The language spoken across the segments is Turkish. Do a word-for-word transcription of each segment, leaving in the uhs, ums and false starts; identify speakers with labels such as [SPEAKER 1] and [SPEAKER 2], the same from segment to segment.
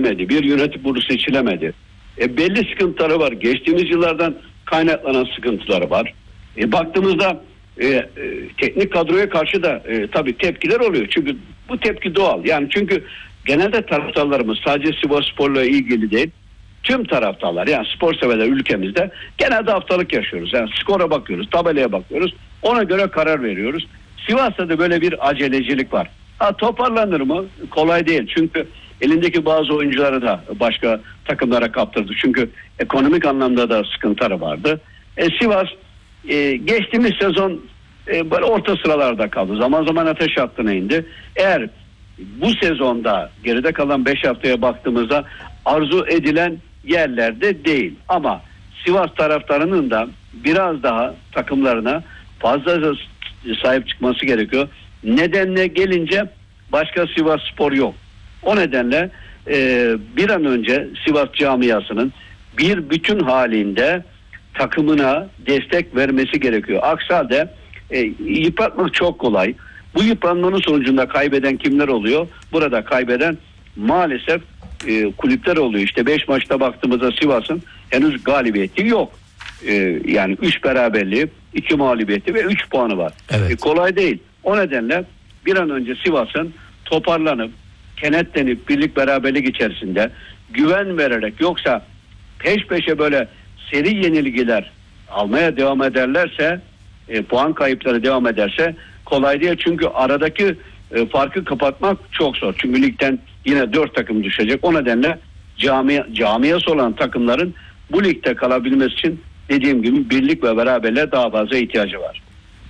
[SPEAKER 1] seçilemedi. Bir yönetim kurulu seçilemedi. E, belli sıkıntıları var. Geçtiğimiz yıllardan kaynaklanan sıkıntıları var. E, baktığımızda e, e, teknik kadroya karşı da e, tabii tepkiler oluyor. Çünkü bu tepki doğal. Yani çünkü genelde taraftarlarımız sadece Sivasspor'la ilgili değil, tüm taraftarlar, yani spor severler ülkemizde genelde haftalık yaşıyoruz. Yani skora bakıyoruz, tabelaya bakıyoruz. Ona göre karar veriyoruz. Sivas'ta da böyle bir acelecilik var. Ha, toparlanır mı? Kolay değil. Çünkü elindeki bazı oyuncuları da başka takımlara kaptırdı. Çünkü ekonomik anlamda da sıkıntıları vardı. E, Sivas e, geçtiğimiz sezon e, böyle orta sıralarda kaldı. Zaman zaman ateş hattına indi. Eğer bu sezonda geride kalan beş haftaya baktığımızda arzu edilen yerlerde değil. Ama Sivas taraftarının da biraz daha takımlarına fazla sahip çıkması gerekiyor. Nedenle gelince başka Sivasspor yok. O nedenle e, bir an önce Sivas camiasının bir bütün halinde takımına destek vermesi gerekiyor. Aksi halde e, yıpratmak çok kolay. Bu yıpranmanın sonucunda kaybeden kimler oluyor? Burada kaybeden maalesef e, kulüpler oluyor. İşte beş maçta baktığımızda Sivas'ın henüz galibiyeti yok. E, yani üç beraberliği, iki mağlubiyeti ve üç puanı var.
[SPEAKER 2] Evet.
[SPEAKER 1] E, kolay değil. O nedenle bir an önce Sivas'ın toparlanıp, kenetlenip birlik beraberlik içerisinde güven vererek, yoksa peş peşe böyle seri yenilgiler almaya devam ederlerse, e, puan kayıpları devam ederse kolay değil. Çünkü aradaki e, farkı kapatmak çok zor. Çünkü ligden yine dört takım düşecek. O nedenle camia, camiası olan takımların bu ligde kalabilmesi için dediğim gibi birlik ve beraberliğe daha fazla ihtiyacı var.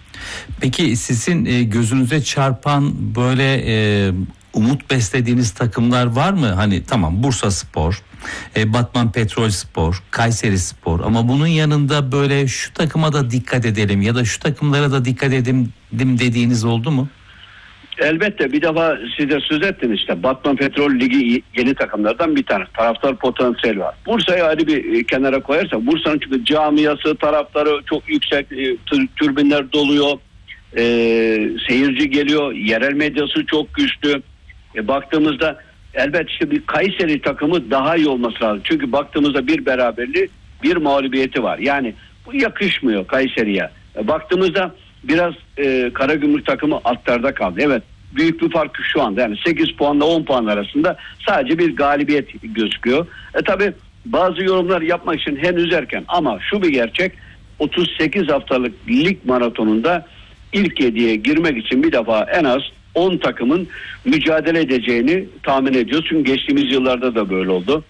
[SPEAKER 2] Peki sizin e, gözünüze çarpan böyle e, umut beslediğiniz takımlar var mı? Hani tamam, Bursaspor, e, Batman Petrolspor, Kayserispor, ama bunun yanında böyle şu takıma da dikkat edelim ya da şu takımlara da dikkat edelim dediğiniz oldu mu?
[SPEAKER 1] Elbette, bir defa size söz ettim, işte Batman Petrol Ligi yeni takımlardan bir tane. Taraftar potansiyeli var. Bursa'yı ayrı bir kenara koyarsak, Bursa'nın çünkü camiası, taraftarı çok yüksek, türbinler doluyor, e, seyirci geliyor, yerel medyası çok güçlü. E, baktığımızda elbette işte bir Kayseri takımı daha iyi olması lazım. Çünkü baktığımızda bir beraberliği, bir mağlubiyeti var. Yani bu yakışmıyor Kayseri'ye. E, baktığımızda biraz e, Karagümrük takımı altlarda kaldı. Evet, büyük bir fark şu anda. Yani sekiz puanla on puan arasında sadece bir galibiyet gözüküyor. E tabi bazı yorumlar yapmak için henüz erken, ama şu bir gerçek: otuz sekiz haftalık lig maratonunda ilk yediye girmek için bir defa en az on takımın mücadele edeceğini tahmin ediyoruz. Çünkü geçtiğimiz yıllarda da böyle oldu.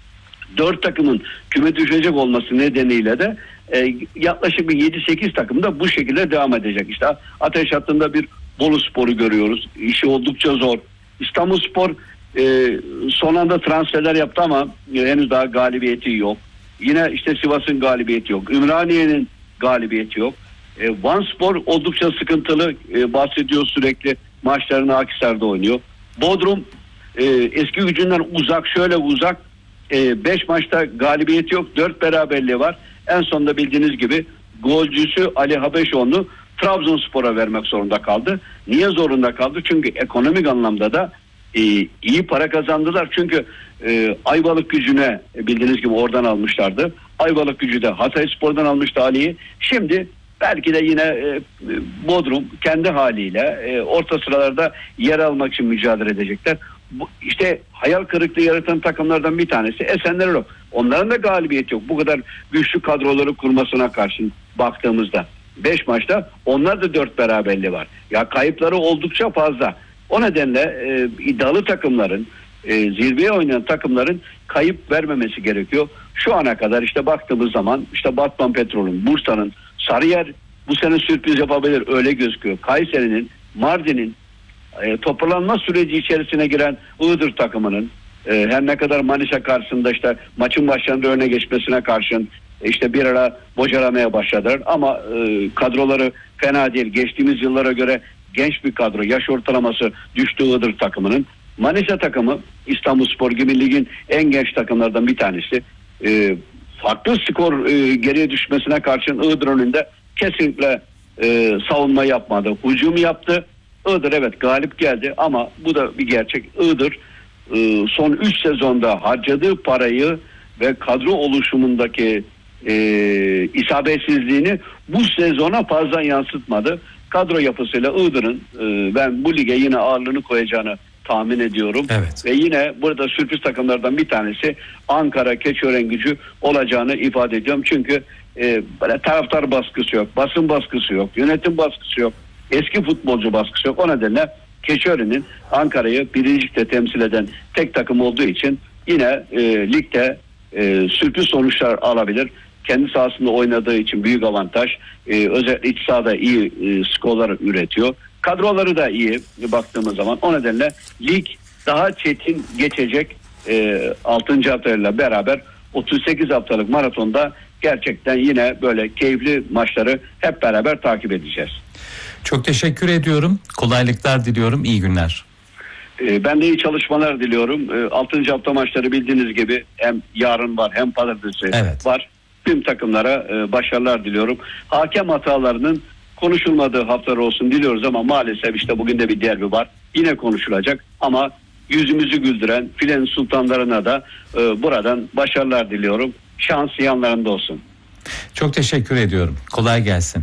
[SPEAKER 1] dört takımın küme düşecek olması nedeniyle de e, yaklaşık bir yedi sekiz takım da bu şekilde devam edecek. İşte ateş hattında bir Boluspor'u görüyoruz. İşi oldukça zor. İstanbulspor e, son anda transferler yaptı ama e, henüz daha galibiyeti yok. Yine işte Sivas'ın galibiyeti yok. Ümraniye'nin galibiyeti yok. E, Vanspor oldukça sıkıntılı, e, bahsediyor sürekli, maçlarını Akhisar'da oynuyor. Bodrum e, eski gücünden uzak, şöyle uzak. beş e, maçta galibiyeti yok, dört beraberliği var. En sonunda bildiğiniz gibi golcüsü Ali Habeşoğlu'nu Trabzonspor'a vermek zorunda kaldı. Niye zorunda kaldı? Çünkü ekonomik anlamda da e, iyi para kazandılar. Çünkü e, Ayvalık Gücü'ne bildiğiniz gibi oradan almışlardı. Ayvalık Gücü de Hatayspor'dan almıştı Ali'yi. Şimdi belki de yine e, Bodrum kendi haliyle e, orta sıralarda yer almak için mücadele edecekler. Bu, işte hayal kırıklığı yaratan takımlardan bir tanesi Esenleroluk. Onların da galibiyeti yok. Bu kadar güçlü kadroları kurmasına karşın baktığımızda beş maçta onlar da dört beraberliği var. Ya kayıpları oldukça fazla. O nedenle e, iddialı takımların, e, zirveye oynayan takımların kayıp vermemesi gerekiyor. Şu ana kadar işte baktığımız zaman işte Batman Petrol'ün, Bursa'nın, Sarıyer bu sene sürpriz yapabilir, öyle gözüküyor. Kayseri'nin, Mardin'in, e, toparlanma süreci içerisine giren Iğdır takımının, e, her ne kadar Manisa karşısında işte maçın başlarında öne geçmesine karşın işte bir ara bocalamaya başladılar, ama e, kadroları fena değil. Geçtiğimiz yıllara göre genç bir kadro, yaş ortalaması düştü Iğdır takımının. Manisa takımı İstanbulspor gibi ligin en genç takımlardan bir tanesi. E, farklı skor e, geriye düşmesine karşın Iğdır önünde kesinlikle e, savunma yapmadı. Hücum yaptı. Iğdır evet galip geldi, ama bu da bir gerçek. Iğdır e, son üç sezonda harcadığı parayı ve kadro oluşumundaki e, isabetsizliğini bu sezona fazla yansıtmadı. Kadro yapısıyla Iğdır'ın e, ben bu lige yine ağırlığını koyacağını tahmin ediyorum.
[SPEAKER 2] Evet.
[SPEAKER 1] Ve yine burada sürpriz takımlardan bir tanesi Ankara Keçiörengücü olacağını ifade ediyorum. Çünkü e, böyle taraftar baskısı yok, basın baskısı yok, yönetim baskısı yok, eski futbolcu baskısı yok. O nedenle Keçiören'in Ankara'yı birincilikte temsil eden tek takım olduğu için yine e, ligde e, sürpriz sonuçlar alabilir. Kendi sahasında oynadığı için büyük avantaj. E, özellikle iç sahada iyi e, skorlar üretiyor. Kadroları da iyi baktığımız zaman. O nedenle lig daha çetin geçecek. E, altıncı haftayla beraber otuz sekiz haftalık maratonda gerçekten yine böyle keyifli maçları hep beraber takip edeceğiz.
[SPEAKER 2] Çok teşekkür ediyorum. Kolaylıklar diliyorum. İyi günler.
[SPEAKER 1] E, ben de iyi çalışmalar diliyorum. E, altıncı hafta maçları bildiğiniz gibi hem yarın var hem pazartesi
[SPEAKER 2] Evet.
[SPEAKER 1] var. Tüm takımlara e, başarılar diliyorum. Hakem hatalarının konuşulmadığı haftalar olsun diliyoruz ama maalesef işte bugün de bir derbi var. Yine konuşulacak ama yüzümüzü güldüren Filenin Sultanlarına da e, buradan başarılar diliyorum. Şans yanlarında olsun.
[SPEAKER 2] Çok teşekkür ediyorum. Kolay gelsin.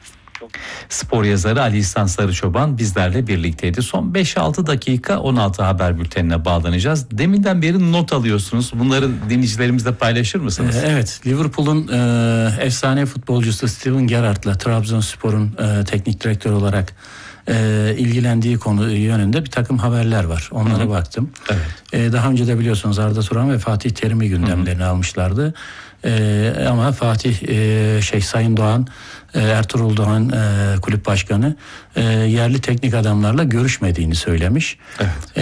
[SPEAKER 2] Spor yazarı Ali İhsan Sarıçoban bizlerle birlikteydi. Son beş altı dakika on altı haber bültenine bağlanacağız. Deminden beri not alıyorsunuz. Bunları dinleyicilerimizle paylaşır mısınız?
[SPEAKER 3] Ee, evet, Liverpool'un e, efsane futbolcusu Steven Gerrard'la Trabzonspor'un e, teknik direktör olarak e, ilgilendiği konu yönünde bir takım haberler var. Onlara Hı-hı. baktım. Evet. E, daha önce de biliyorsunuz Arda Turan ve Fatih Terim'i gündemlerine Hı-hı. almışlardı. Ee, ama Fatih e, şey Sayın Doğan, e, Ertuğrul Doğan e, kulüp başkanı e, yerli teknik adamlarla görüşmediğini söylemiş. Evet.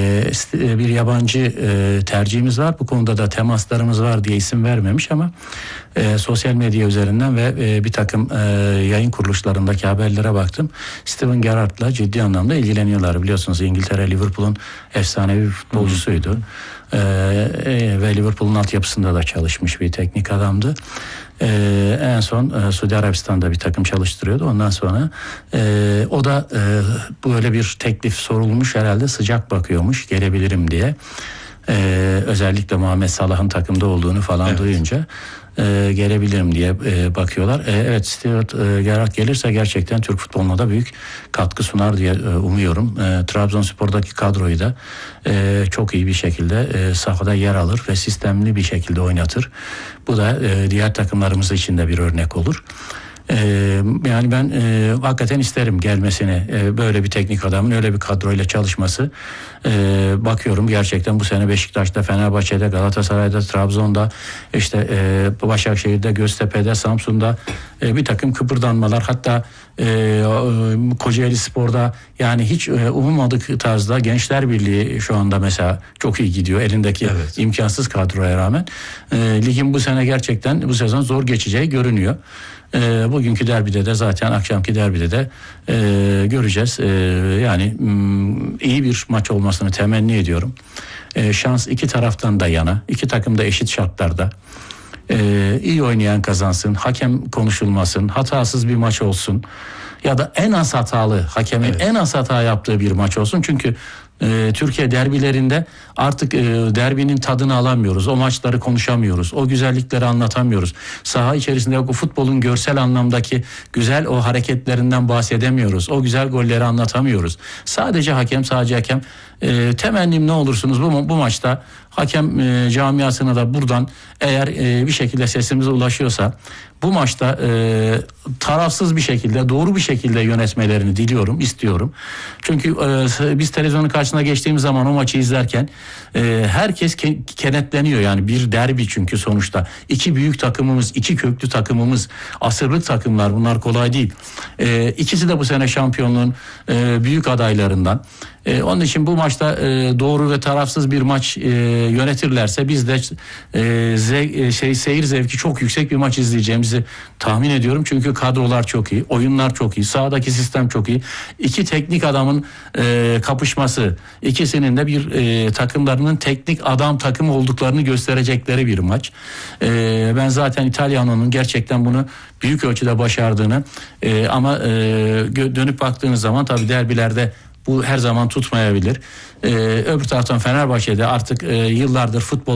[SPEAKER 3] E, bir yabancı e, tercihimiz var, bu konuda da temaslarımız var diye isim vermemiş ama e, sosyal medya üzerinden ve e, bir takım e, yayın kuruluşlarındaki haberlere baktım. Steven Gerrard'la ciddi anlamda ilgileniyorlar. Biliyorsunuz İngiltere Liverpool'un efsanevi bir futbolcusuydu. Hı. Ee, ve Liverpool'un altyapısında da çalışmış bir teknik adamdı. Ee, en son e, Suudi Arabistan'da bir takım çalıştırıyordu. Ondan sonra e, o da e, böyle bir teklif sorulmuş, herhalde sıcak bakıyormuş, gelebilirim diye. Ee, özellikle Muhammed Salah'ın takımda olduğunu falan evet. duyunca e, gelebilirim diye e, bakıyorlar. E, evet, Stuart e, Gerrard gelirse gerçekten Türk futboluna da büyük katkı sunar diye e, umuyorum. E, Trabzonspor'daki kadroyu da e, çok iyi bir şekilde e, sahada yer alır ve sistemli bir şekilde oynatır. Bu da e, diğer takımlarımız için de bir örnek olur. Ee, yani ben e, hakikaten isterim gelmesini, e, böyle bir teknik adamın öyle bir kadroyla çalışması. E, bakıyorum gerçekten bu sene Beşiktaş'ta, Fenerbahçe'de, Galatasaray'da, Trabzon'da, işte e, Başakşehir'de, Göztepe'de, Samsun'da e, bir takım kıpırdanmalar, hatta e, Kocaeli Spor'da, yani hiç e, umulmadık tarzda Gençler Birliği şu anda mesela çok iyi gidiyor elindeki evet. imkansız kadroya rağmen. E, ligin bu sene gerçekten bu sezon zor geçeceği görünüyor. E, bugünkü derbide de zaten akşamki derbide de e, göreceğiz. E, yani m, iyi bir maç olmasını temenni ediyorum. E, şans iki taraftan da yana. İki takım da eşit şartlarda. E, iyi oynayan kazansın. Hakem konuşulmasın. Hatasız bir maç olsun. Ya da en az hatalı, hakemin evet. en az hata yaptığı bir maç olsun. Çünkü Ee, Türkiye derbilerinde artık e, derbinin tadını alamıyoruz. O maçları konuşamıyoruz. O güzellikleri anlatamıyoruz. Saha içerisinde o futbolun görsel anlamdaki güzel o hareketlerinden bahsedemiyoruz. O güzel golleri anlatamıyoruz. Sadece hakem, sadece hakem. E, temennim ne olursunuz bu, bu maçta hakem e, camiasına da buradan eğer e, bir şekilde sesimize ulaşıyorsa bu maçta e, tarafsız bir şekilde, doğru bir şekilde yönetmelerini diliyorum, istiyorum. Çünkü e, biz televizyonun karşısına geçtiğimiz zaman o maçı izlerken e, herkes ke- kenetleniyor. Yani bir derbi çünkü sonuçta. İki büyük takımımız, iki köklü takımımız, asırlık takımlar, bunlar kolay değil. E, ikisi de bu sene şampiyonluğun e, büyük adaylarından. Ee, onun için bu maçta e, doğru ve tarafsız bir maç e, yönetirlerse biz de e, ze- şey seyir zevki çok yüksek bir maç izleyeceğimizi tahmin ediyorum. Çünkü kadrolar çok iyi, oyunlar çok iyi, sahadaki sistem çok iyi. İki teknik adamın e, kapışması, ikisinin de bir e, takımlarının teknik adam takımı olduklarını gösterecekleri bir maç. E, ben zaten İtalyano'nun gerçekten bunu büyük ölçüde başardığını e, ama e, dönüp baktığınız zaman tabii derbilerde Bu her zaman tutmayabilir. Ee, öbür taraftan Fenerbahçe'de artık e, yıllardır futbol